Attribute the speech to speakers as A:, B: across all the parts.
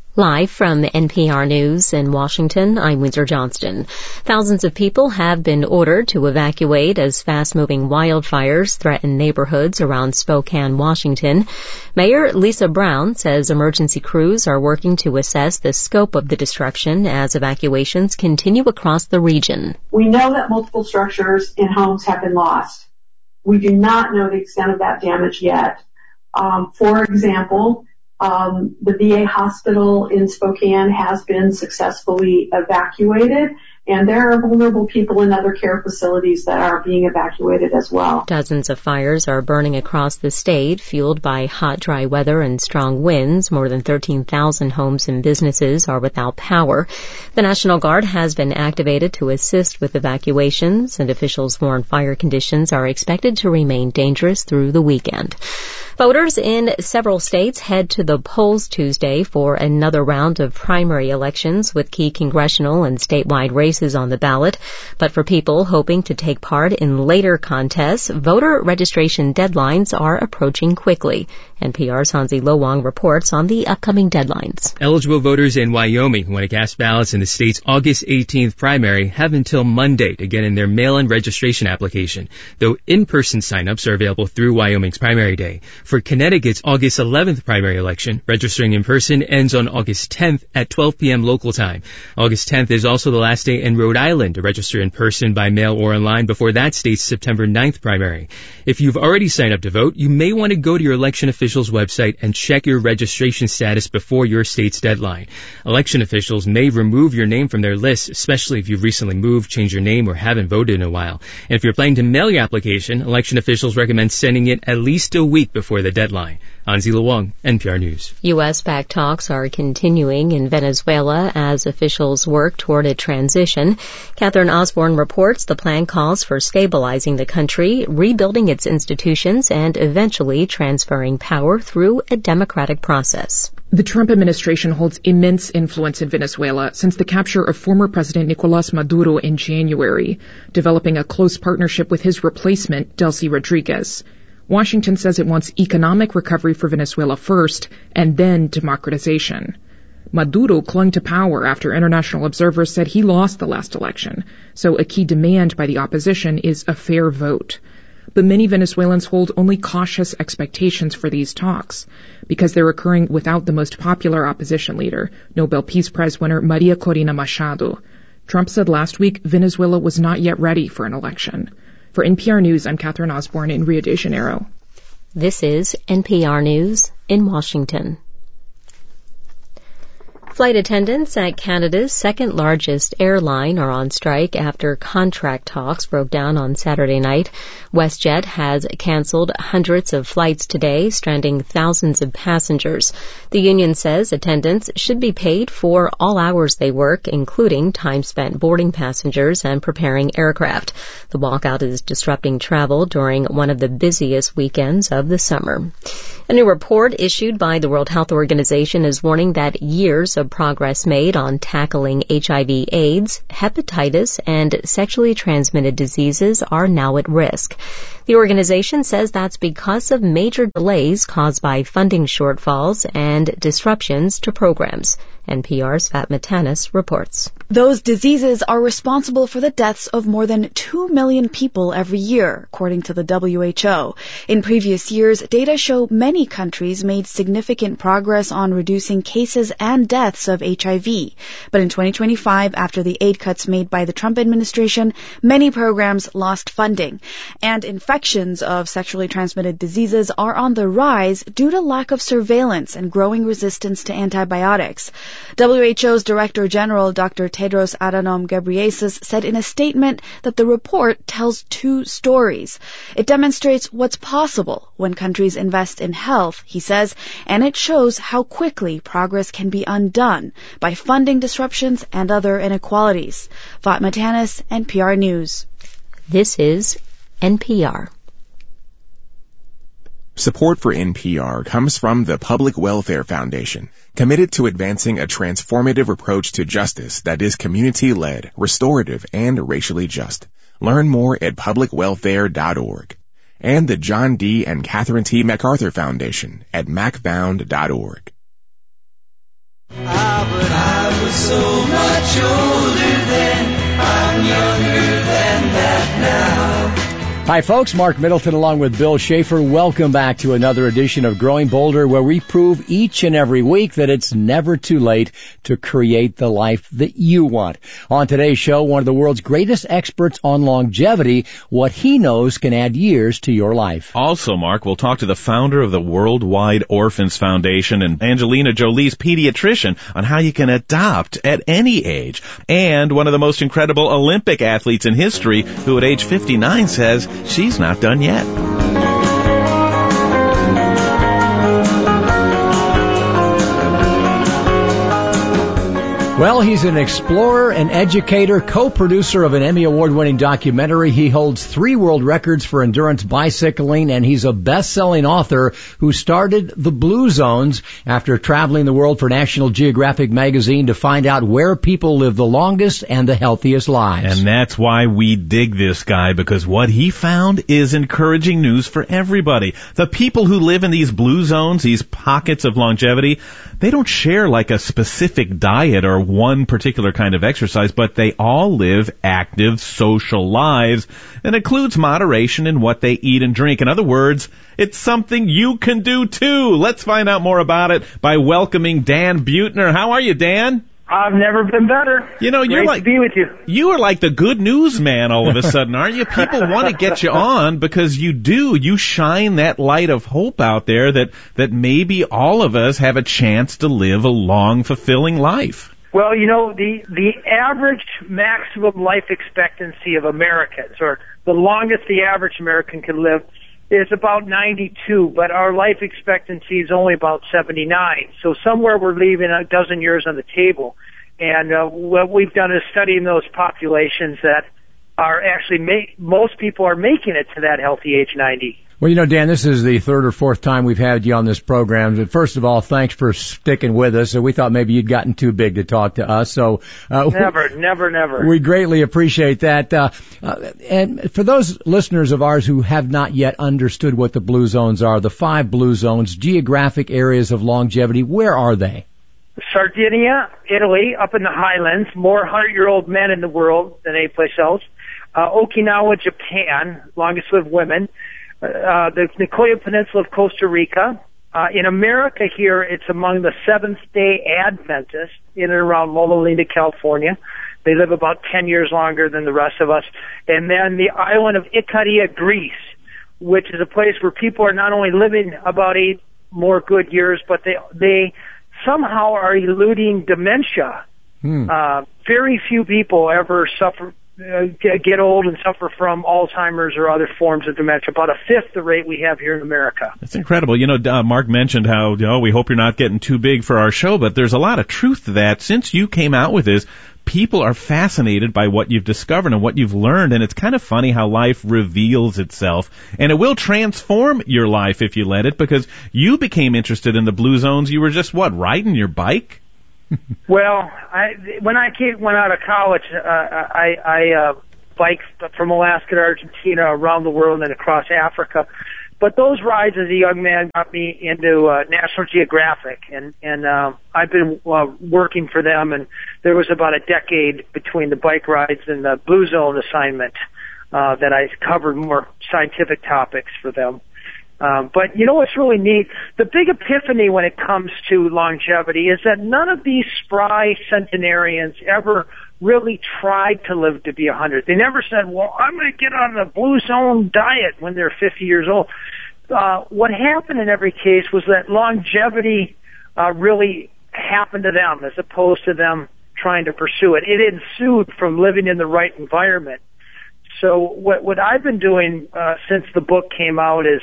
A: Live from NPR News in Washington, I'm Windsor Johnston. Thousands of people have been ordered to evacuate as fast-moving wildfires threaten neighborhoods around Spokane, Washington. Mayor Lisa Brown says emergency crews are working to assess the scope of the destruction as evacuations continue across the region.
B: We know that multiple structures and homes have been lost. We do not know the extent of that damage yet. For example, the VA hospital in Spokane has been successfully evacuated, and there are vulnerable people in other care facilities that are being evacuated as well.
A: Dozens of fires are burning across the state, fueled by hot, dry weather and strong winds. More than 13,000 homes and businesses are without power. The National Guard has been activated to assist with evacuations, and officials warn fire conditions are expected to remain dangerous through the weekend. Voters in several states head to the polls Tuesday for another round of primary elections with key congressional and statewide races on the ballot. But for people hoping to take part in later contests, voter registration deadlines are approaching quickly. NPR's Hansi Lo-Wang reports on the upcoming deadlines.
C: Eligible voters in Wyoming who want to cast ballots in the state's August 18th primary have until Monday to get in their mail-in registration application, though in-person sign-ups are available through Wyoming's primary day. For Connecticut's August 11th primary election, registering in person ends on August 10th at 12 p.m. local time. August 10th is also the last day in Rhode Island to register in person by mail or online before that state's September 9th primary. If you've already signed up to vote, you may want to go to your election official's website and check your registration status before your state's deadline. Election officials may remove your name from their list, especially if you've recently moved, changed your name, or haven't voted in a while. And if you're planning to mail your application, election officials recommend sending it at least a week before the deadline. Hansi Lo-Wang, NPR News.
A: U.S.-backed talks are continuing in Venezuela as officials work toward a transition. Catherine Osborne reports the plan calls for stabilizing the country, rebuilding its institutions, and eventually transferring power through a democratic process.
D: The Trump administration holds immense influence in Venezuela since the capture of former President Nicolas Maduro in January, developing a close partnership with his replacement, Delcy Rodriguez. Washington says it wants economic recovery for Venezuela first, and then democratization. Maduro clung to power after international observers said he lost the last election, so a key demand by the opposition is a fair vote. But many Venezuelans hold only cautious expectations for these talks, because they're occurring without the most popular opposition leader, Nobel Peace Prize winner Maria Corina Machado. Trump said last week Venezuela was not yet ready for an election. For NPR News, I'm Catherine Osborne in Rio de Janeiro.
A: This is NPR News in Washington. Flight attendants at Canada's second-largest airline are on strike after contract talks broke down on Saturday night. WestJet has canceled hundreds of flights today, stranding thousands of passengers. The union says attendants should be paid for all hours they work, including time spent boarding passengers and preparing aircraft. The walkout is disrupting travel during one of the busiest weekends of the summer. A new report issued by the World Health Organization is warning that years of progress made on tackling HIV/AIDS, hepatitis, and sexually transmitted diseases are now at risk. The organization says that's because of major delays caused by funding shortfalls and disruptions to programs. NPR's Fatma Tanis reports.
E: Those diseases are responsible for the deaths of more than 2 million people every year, according to the WHO. In previous years, data show many countries made significant progress on reducing cases and deaths of HIV. But in 2025, after the aid cuts made by the Trump administration, many programs lost funding. And infections of sexually transmitted diseases are on the rise due to lack of surveillance and growing resistance to antibiotics. WHO's Director General, Dr. Tedros Adhanom Ghebreyesus, said in a statement that the report tells two stories. It demonstrates what's possible when countries invest in health, he says, and it shows how quickly progress can be undone by funding disruptions and other inequalities. Fatma Tanis, NPR News.
A: This is NPR.
F: Support for NPR comes from the Public Welfare Foundation, committed to advancing a transformative approach to justice that is community-led, restorative, and racially just. Learn more at publicwelfare.org. And the John D. and Catherine T. MacArthur Foundation at macfound.org.
G: But I was so much older then, I'm younger than that now.
H: Hi folks, Mark Middleton along with Bill Schaefer. Welcome back to another edition of Growing Bolder, where we prove each and every week that it's never too late to create the life that you want. On today's show, one of the world's greatest experts on longevity, what he knows can add years to your life.
I: Also, Mark, we'll talk to the founder of the Worldwide Orphans Foundation and Angelina Jolie's pediatrician on how you can adopt at any age. And one of the most incredible Olympic athletes in history, who at age 59 says she's not done yet.
H: Well, he's an explorer, an educator, co-producer of an Emmy Award-winning documentary. He holds 3 world records for endurance bicycling, and he's a best-selling author who started the Blue Zones after traveling the world for National Geographic magazine to find out where people live the longest and the healthiest lives.
I: And that's why we dig this guy, because what he found is encouraging news for everybody. The people who live in these blue zones, these pockets of longevity, they don't share like a specific diet or one particular kind of exercise, but they all live active social lives and includes moderation in what they eat and drink. In other words, it's something you can do too. Let's find out more about it by welcoming Dan Buettner. How are you, Dan?
J: I've never been better.
I: You know, you're
J: Great
I: like
J: to be with you.
I: You are like the good news man all of a sudden, aren't you? People want to get you on because you do. You shine that light of hope out there that maybe all of us have a chance to live a long, fulfilling life.
J: Well, you know, the average maximum life expectancy of Americans, or the longest the average American can live, is about 92, but our life expectancy is only about 79. So somewhere we're leaving a dozen years on the table. And what we've done is studying those populations that are actually most people are making it to that healthy age 90.
H: Well, you know, Dan, this is the 3rd or 4th time we've had you on this program. But first of all, thanks for sticking with us. We thought maybe you'd gotten too big to talk to us. So
J: Never.
H: We greatly appreciate that. And for those listeners of ours who have not yet understood what the Blue Zones are, the 5 Blue Zones, geographic areas of longevity, where are they?
J: Sardinia, Italy, up in the highlands, more 100-year-old men in the world than any place else. Okinawa, Japan, longest lived women. The Nicoya Peninsula of Costa Rica. In America here, it's among the Seventh-day Adventists in and around Loma Linda, California. They live about 10 years longer than the rest of us. And then the island of Ikaria, Greece, which is a place where people are not only living about 8 more good years, but they somehow are eluding dementia. Very few people ever get old and suffer from Alzheimer's or other forms of dementia. About 1/5 the rate we have here in America.
I: That's incredible. You know, Mark mentioned how, we hope you're not getting too big for our show, but there's a lot of truth to that. Since you came out with this, people are fascinated by what you've discovered and what you've learned, and it's kind of funny how life reveals itself. And it will transform your life if you let it, because you became interested in the Blue Zones. You were just, riding your bike?
J: Well, when I went out of college, I biked from Alaska to Argentina, around the world, and across Africa. But those rides as a young man got me into National Geographic, and I've been working for them, and there was about a decade between the bike rides and the Blue Zone assignment that I covered more scientific topics for them. But you know what's really neat? The big epiphany when it comes to longevity is that none of these spry centenarians ever really tried to live to be 100. They never said, well, I'm going to get on the Blue Zone diet when they're 50 years old. What happened in every case was that longevity really happened to them as opposed to them trying to pursue it. It ensued from living in the right environment. So what I've been doing since the book came out is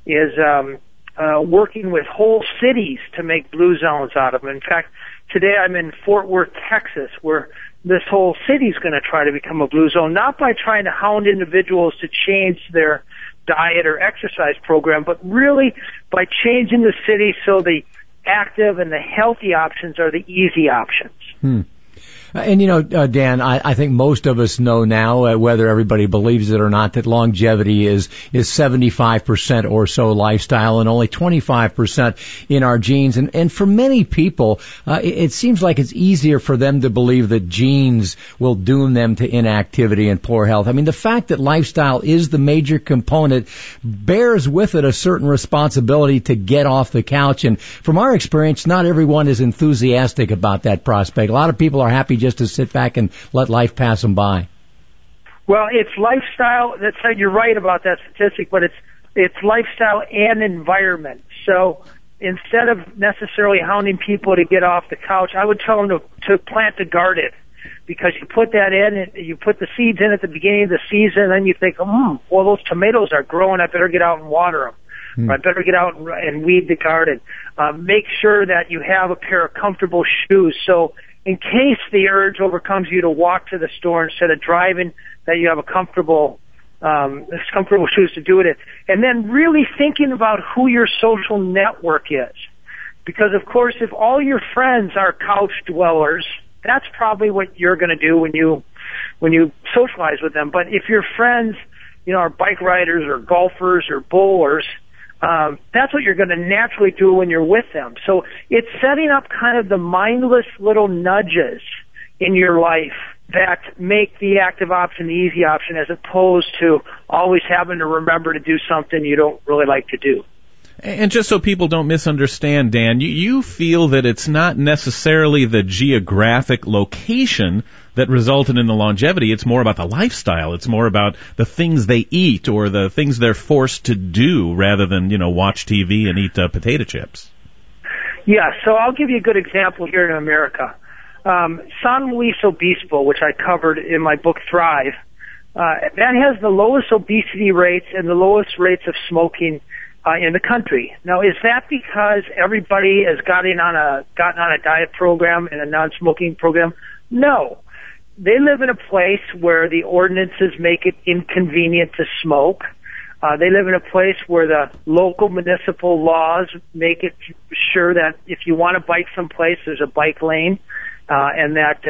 J: working with whole cities to make blue zones out of them. In fact, today I'm in Fort Worth, Texas, where this whole city's going to try to become a blue zone, not by trying to hound individuals to change their diet or exercise program, but really by changing the city so the active and the healthy options are the easy options.
H: And Dan, I think most of us know now, whether everybody believes it or not, that longevity is 75% or so lifestyle and only 25% in our genes. And for many people, it seems like it's easier for them to believe that genes will doom them to inactivity and poor health. I mean, the fact that lifestyle is the major component bears with it a certain responsibility to get off the couch. And from our experience, not everyone is enthusiastic about that prospect. A lot of people are happy just to sit back and let life pass them by.
J: Well, it's lifestyle. You're right about that statistic, but it's lifestyle and environment. So instead of necessarily hounding people to get off the couch, I would tell them to plant a garden, because you put that in, you put the seeds in at the beginning of the season, and then you think, well, those tomatoes are growing, I better get out and water them. I better get out and weed the garden. Make sure that you have a pair of comfortable shoes. So in case the urge overcomes you to walk to the store instead of driving, that you have comfortable shoes to do it in. And then really thinking about who your social network is. Because, of course, if all your friends are couch dwellers, that's probably what you're going to do when you socialize with them. But if your friends, are bike riders or golfers or bowlers, that's what you're going to naturally do when you're with them. So it's setting up kind of the mindless little nudges in your life that make the active option the easy option, as opposed to always having to remember to do something you don't really like to do.
I: And just so people don't misunderstand, Dan, you feel that it's not necessarily the geographic location that resulted in the longevity. It's more about the lifestyle. It's more about the things they eat or the things they're forced to do rather than, watch TV and eat potato chips.
J: Yeah, so I'll give you a good example here in America. San Luis Obispo, which I covered in my book Thrive, that has the lowest obesity rates and the lowest rates of smoking in the country. Now, is that because everybody has gotten on a diet program and a non-smoking program? No. They live in a place where the ordinances make it inconvenient to smoke. They live in a place where the local municipal laws make it sure that if you want to bike someplace, there's a bike lane, and that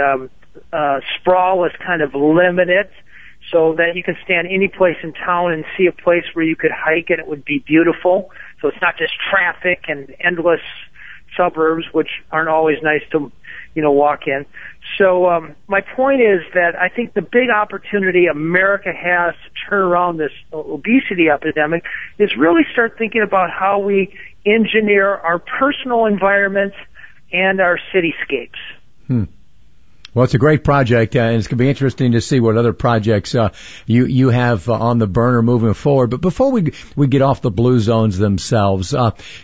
J: sprawl is kind of limited, so that you can stand any place in town and see a place where you could hike and it would be beautiful. So it's not just traffic and endless suburbs, which aren't always nice to, walk in. So my point is that I think the big opportunity America has to turn around this obesity epidemic is really start thinking about how we engineer our personal environments and our cityscapes.
H: Well, it's a great project, and it's going to be interesting to see what other projects you have on the burner moving forward. But before we get off the blue zones themselves,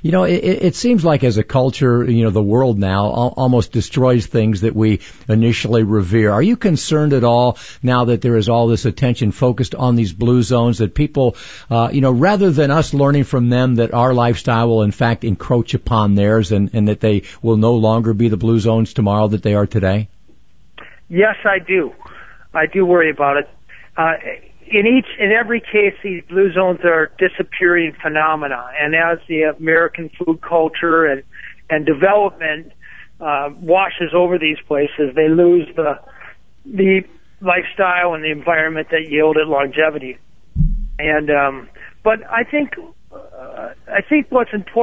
H: it seems like as a culture, the world now almost destroys things that we initially revere. Are you concerned at all now that there is all this attention focused on these blue zones, that people, rather than us learning from them that our lifestyle will in fact encroach upon theirs and that they will no longer be the blue zones tomorrow that they are today?
J: Yes, I do. I do worry about it. In every case, these blue zones are disappearing phenomena, and as the American food culture and development washes over these places, they lose the lifestyle and the environment that yielded longevity. And but I think what's important